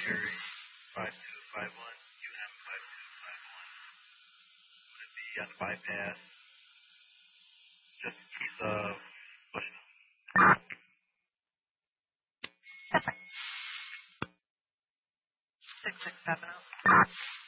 Cherry 5251, UM 5251. Going to be on the bypass, just east of Bushnell. 6670.